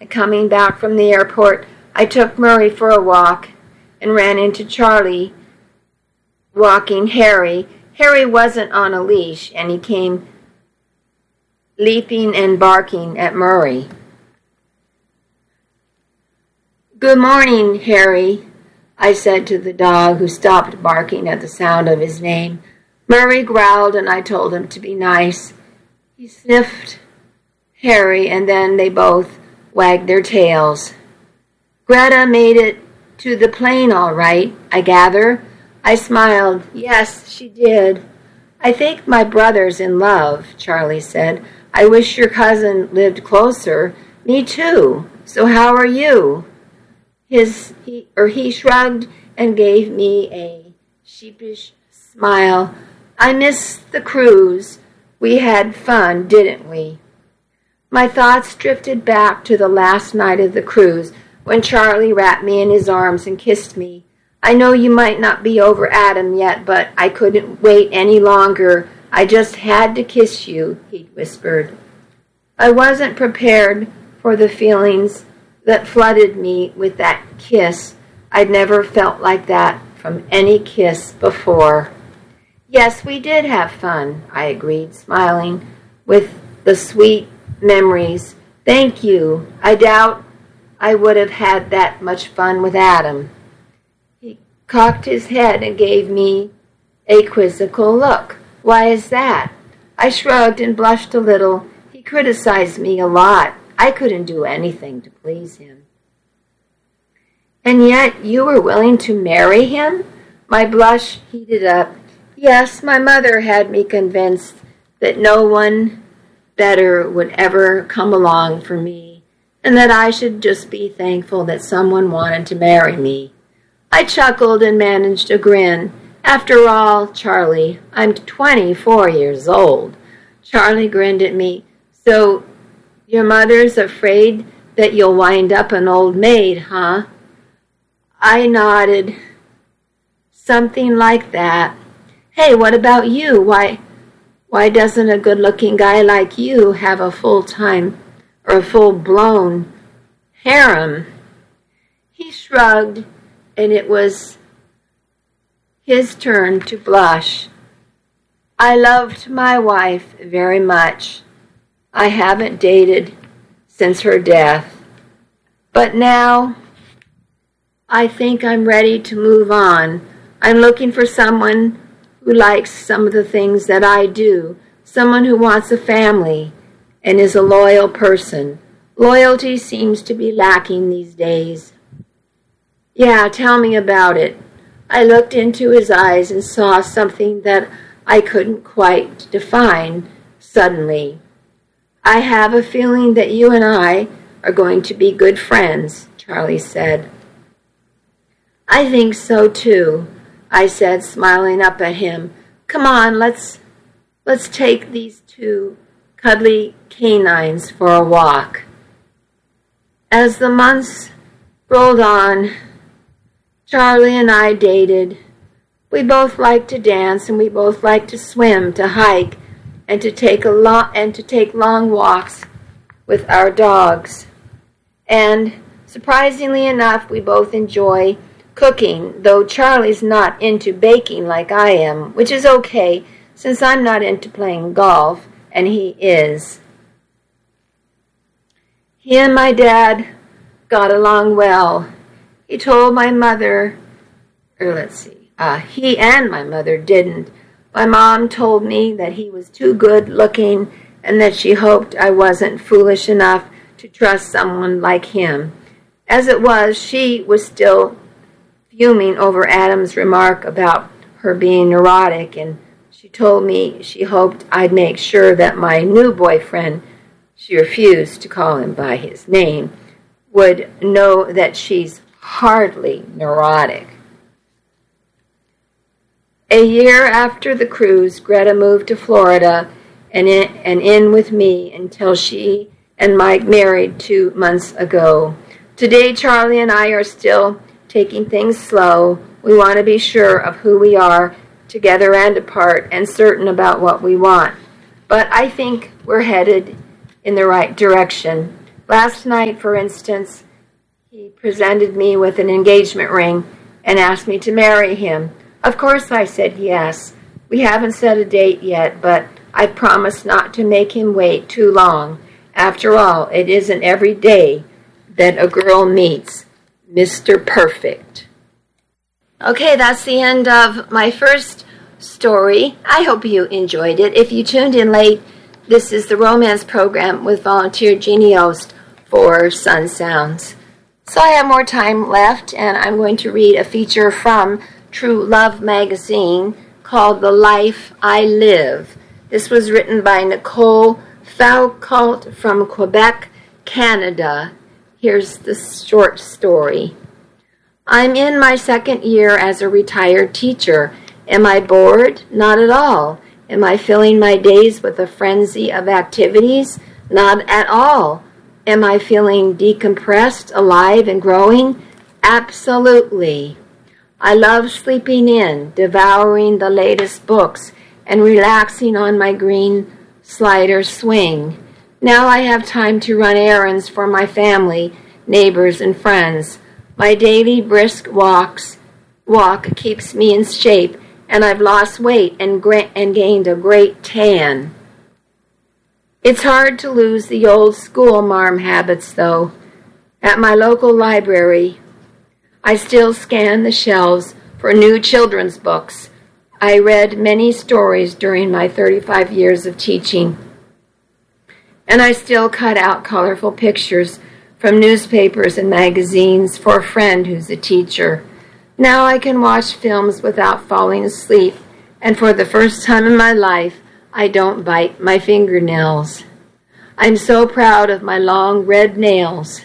coming back from the airport, I took Murray for a walk and ran into Charlie walking Harry. Harry wasn't on a leash, and he came leaping and barking at Murray. "Good morning, Harry," I said to the dog, who stopped barking at the sound of his name. Murray growled, and I told him to be nice. He sniffed Harry, and then they both wagged their tails. "Greta made it to the plane all right, I gather?" I smiled. "Yes, she did." "I think my brother's in love," Charlie said. "I wish your cousin lived closer." "Me too. So how are you?" He shrugged and gave me a sheepish smile. "I miss the cruise. We had fun, didn't we?" My thoughts drifted back to the last night of the cruise, when Charlie wrapped me in his arms and kissed me. "I know you might not be over Adam yet, but I couldn't wait any longer. I just had to kiss you," he whispered. I wasn't prepared for the feelings that flooded me with that kiss. I'd never felt like that from any kiss before. "Yes, we did have fun," I agreed, smiling with the sweet memories. "Thank you. I doubt I would have had that much fun with Adam." He cocked his head and gave me a quizzical look. "Why is that?" I shrugged and blushed a little. He criticized me a lot. I couldn't do anything to please him. "And yet you were willing to marry him?" My blush heated up. "Yes, my mother had me convinced that no one better would ever come along for me, and that I should just be thankful that someone wanted to marry me." I chuckled and managed a grin. "After all, Charlie, I'm 24 years old." Charlie grinned at me. "So your mother's afraid that you'll wind up an old maid, huh?" I nodded. "Something like that." "Hey, what about you? Why doesn't a good-looking guy like you have a full-time or a full-blown harem?" He shrugged, and it was his turn to blush. "I loved my wife very much. I haven't dated since her death. But now I think I'm ready to move on. I'm looking for someone who likes some of the things that I do, someone who wants a family and is a loyal person. Loyalty seems to be lacking these days." "Yeah, tell me about it." I looked into his eyes and saw something that I couldn't quite define suddenly. "I have a feeling that you and I are going to be good friends," Charlie said. "I think so too," I said, smiling up at him. "Come on, let's take these two cuddly canines for a walk." As the months rolled on, Charlie and I dated. We both liked to dance, and we both liked to swim, to hike, and to take long walks with our dogs. And surprisingly enough, we both enjoy cooking, though Charlie's not into baking like I am, which is okay since I'm not into playing golf, and he is. He and my dad got along well. He told my mother, he and my mother didn't. My mom told me that he was too good looking and that she hoped I wasn't foolish enough to trust someone like him. As it was, she was still fuming over Adam's remark about her being neurotic, and she told me she hoped I'd make sure that my new boyfriend, she refused to call him by his name, would know that she's hardly neurotic. A year after the cruise, Greta moved to Florida and in with me until she and Mike married 2 months ago. Today, Charlie and I are still taking things slow. We want to be sure of who we are, together and apart, and certain about what we want. But I think we're headed in the right direction. Last night, for instance, he presented me with an engagement ring and asked me to marry him. Of course I said yes. We haven't set a date yet, but I promised not to make him wait too long. After all, it isn't every day that a girl meets Mr. Perfect. Okay, that's the end of my first story. I hope you enjoyed it. If you tuned in late, this is the romance program with volunteer Jeannie Ost for Sun Sounds. So I have more time left, and I'm going to read a feature from True Love magazine called The Life I Live. This was written by Nicole Foucault from Quebec, Canada. Here's the short story. I'm in my second year as a retired teacher. Am I bored? Not at all. Am I filling my days with a frenzy of activities? Not at all. Am I feeling decompressed, alive, and growing? Absolutely. I love sleeping in, devouring the latest books, and relaxing on my green slider swing. Now I have time to run errands for my family, neighbors, and friends. My daily brisk walk keeps me in shape, and I've lost weight and gained a great tan. It's hard to lose the old school marm habits, though. At my local library, I still scan the shelves for new children's books. I read many stories during my 35 years of teaching, and I still cut out colorful pictures from newspapers and magazines for a friend who's a teacher. Now I can watch films without falling asleep, and for the first time in my life, I don't bite my fingernails. I'm so proud of my long red nails.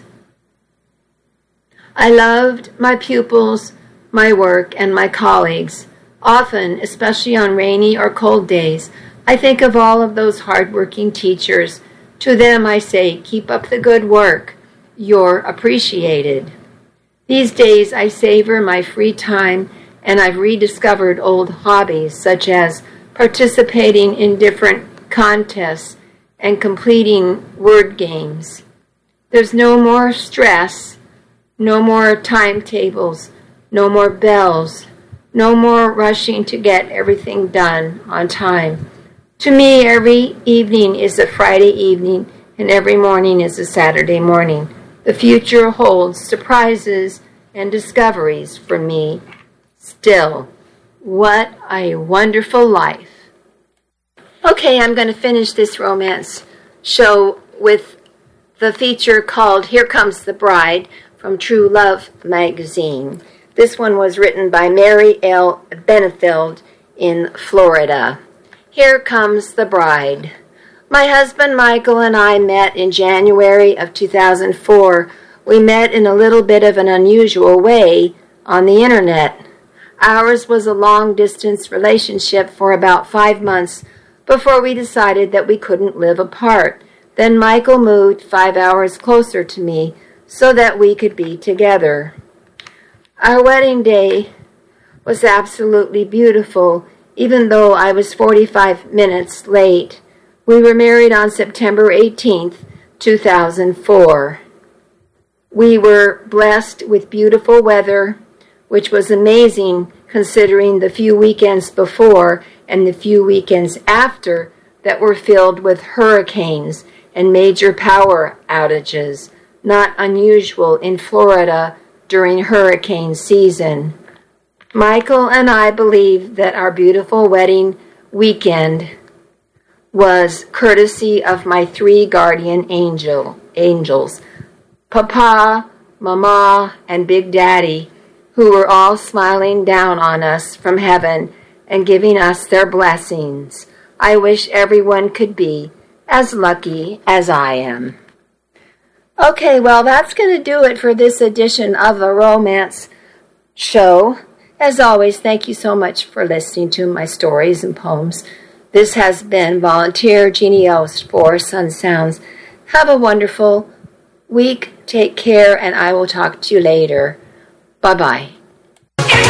I loved my pupils, my work, and my colleagues. Often, especially on rainy or cold days, I think of all of those hard-working teachers. To them I say, keep up the good work. You're appreciated. These days I savor my free time, and I've rediscovered old hobbies such as participating in different contests and completing word games. There's no more stress, no more timetables, no more bells, no more rushing to get everything done on time. To me, every evening is a Friday evening, and every morning is a Saturday morning. The future holds surprises and discoveries for me still. What a wonderful life. Okay, I'm going to finish this romance show with the feature called Here Comes the Bride from True Love magazine. This one was written by Mary L. Benefield in Florida. Here Comes the Bride. My husband Michael and I met in January of 2004. We met in a little bit of an unusual way on the internet. Ours was a long-distance relationship for about 5 months before we decided that we couldn't live apart. Then Michael moved 5 hours closer to me so that we could be together. Our wedding day was absolutely beautiful, even though I was 45 minutes late. We were married on September 18th, 2004. We were blessed with beautiful weather, which was amazing considering the few weekends before and the few weekends after that were filled with hurricanes and major power outages, not unusual in Florida during hurricane season. Michael and I believe that our beautiful wedding weekend was courtesy of my 3 guardian angels, Papa, Mama, and Big Daddy, who were all smiling down on us from heaven and giving us their blessings. I wish everyone could be as lucky as I am. Okay, well, that's going to do it for this edition of the Romance Show. As always, thank you so much for listening to my stories and poems. This has been Volunteer Jeannie Ost for Sun Sounds. Have a wonderful week. Take care, and I will talk to you later. Bye-bye.